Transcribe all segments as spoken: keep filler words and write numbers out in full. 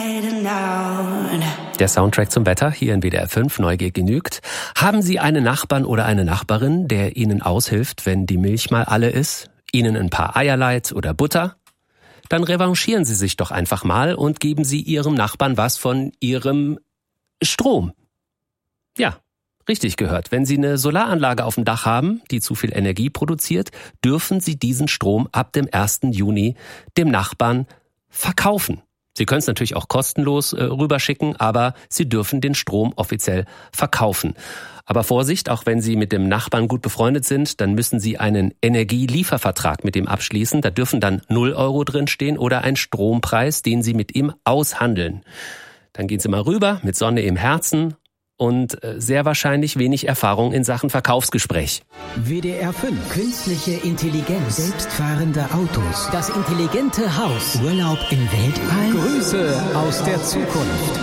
Der Soundtrack zum Wetter hier in W D R fünf, Neugier genügt. Haben Sie einen Nachbarn oder eine Nachbarin, der Ihnen aushilft, wenn die Milch mal alle ist? Ihnen ein paar Eier leiht oder Butter? Dann revanchieren Sie sich doch einfach mal und geben Sie Ihrem Nachbarn was von Ihrem Strom. Ja, richtig gehört. Wenn Sie eine Solaranlage auf dem Dach haben, die zu viel Energie produziert, dürfen Sie diesen Strom ab dem ersten Juni dem Nachbarn verkaufen. Sie können es natürlich auch kostenlos äh, rüberschicken, aber Sie dürfen den Strom offiziell verkaufen. Aber Vorsicht, auch wenn Sie mit dem Nachbarn gut befreundet sind, dann müssen Sie einen Energieliefervertrag mit ihm abschließen. Da dürfen dann null Euro drinstehen oder ein Strompreis, den Sie mit ihm aushandeln. Dann gehen Sie mal rüber mit Sonne im Herzen und sehr wahrscheinlich wenig Erfahrung in Sachen Verkaufsgespräch. W D R fünf. Künstliche Intelligenz. Selbstfahrende Autos. Das intelligente Haus. Urlaub im Weltall. Grüße aus der Zukunft.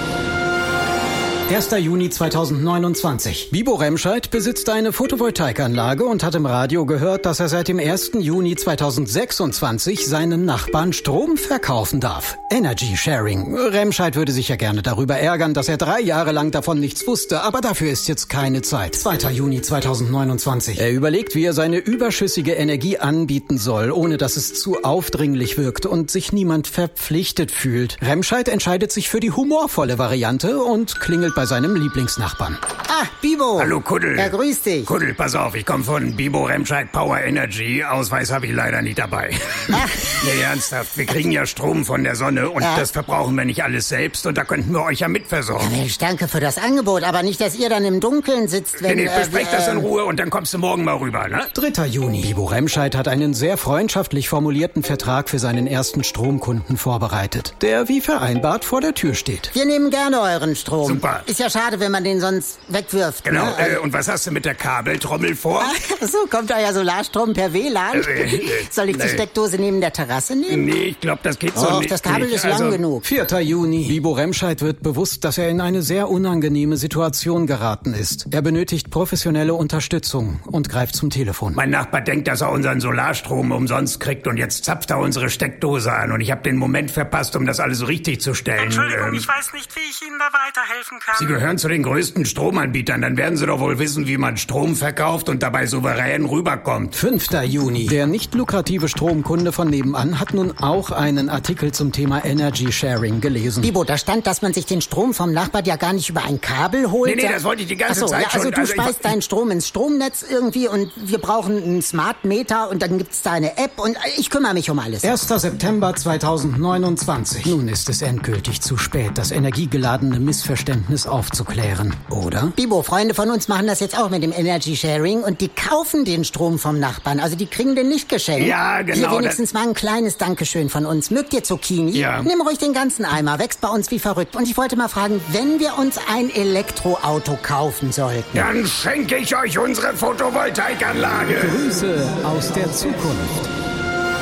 erster Juni zweitausendneunundzwanzig. Bibo Remscheid besitzt eine Photovoltaikanlage und hat im Radio gehört, dass er seit dem ersten Juni zweitausendsechsundzwanzig seinen Nachbarn Strom verkaufen darf. Energy Sharing. Remscheid würde sich ja gerne darüber ärgern, dass er drei Jahre lang davon nichts wusste, aber dafür ist jetzt keine Zeit. zweiter Juni zweitausendneunundzwanzig. Er überlegt, wie er seine überschüssige Energie anbieten soll, ohne dass es zu aufdringlich wirkt und sich niemand verpflichtet fühlt. Remscheid entscheidet sich für die humorvolle Variante und klingelt bei seinem Lieblingsnachbarn. Ah, Bibo. Hallo, Kuddel. Ja, grüß dich. Kuddel, pass auf, ich komme von Bibo Remscheid Power Energy. Ausweis habe ich leider nicht dabei. Ach. Nee, ernsthaft, wir kriegen ja Strom von der Sonne und ja. das verbrauchen wir nicht alles selbst und da könnten wir euch ja mitversorgen. Ja, Mensch, danke für das Angebot, aber nicht, dass ihr dann im Dunkeln sitzt, wenn... Nee, nee, besprecht äh, das in Ruhe und dann kommst du morgen mal rüber, ne? dritter Juni. Bibo Remscheid hat einen sehr freundschaftlich formulierten Vertrag für seinen ersten Stromkunden vorbereitet, der wie vereinbart vor der Tür steht. Wir nehmen gerne euren Strom. Super. Ist ja schade, wenn man den sonst wegwirft. Genau, ne? äh, und was hast du mit der Kabeltrommel vor? Ach so, kommt euer Solarstrom per W L A N? Äh, äh, Soll ich die nee. Steckdose neben der Terrasse nehmen? Nee, ich glaube, das geht so Och, nicht. das Kabel nicht. ist lang also, genug. vierter Juni. Bibo Remscheid wird bewusst, dass er in eine sehr unangenehme Situation geraten ist. Er benötigt professionelle Unterstützung und greift zum Telefon. Mein Nachbar denkt, dass er unseren Solarstrom umsonst kriegt und jetzt zapft er unsere Steckdose an und ich habe den Moment verpasst, um das alles richtig zu stellen. Entschuldigung, Ähm, ich weiß nicht, wie ich Ihnen da weiterhelfen kann. Sie gehören zu den größten Stromanbietern, dann werden Sie doch wohl wissen, wie man Strom verkauft und dabei souverän rüberkommt. fünfter Juni. Der nicht lukrative Stromkunde von nebenan hat nun auch einen Artikel zum Thema Energy Sharing gelesen. Bibo, da stand, dass man sich den Strom vom Nachbarn ja gar nicht über ein Kabel holt. Nee, nee, das wollte ich die ganze Ach so, Zeit ja, also schon. du Also ich- speist deinen Strom ins Stromnetz irgendwie und wir brauchen einen Smart Meter und dann gibt's da eine App und ich kümmere mich um alles. erster September zweitausendneunundzwanzig. Nun ist es endgültig zu spät, das energiegeladene Missverständnis aufzuklären, oder? Bibo, Freunde von uns machen das jetzt auch mit dem Energy Sharing und die kaufen den Strom vom Nachbarn. Also die kriegen den nicht geschenkt. Ja, genau, Hier wenigstens mal ein kleines Dankeschön von uns. Mögt ihr Zucchini? Ja. Nimm ruhig den ganzen Eimer, wächst bei uns wie verrückt. Und ich wollte mal fragen, wenn wir uns ein Elektroauto kaufen sollten. Dann schenke ich euch unsere Photovoltaikanlage. Grüße aus der Zukunft.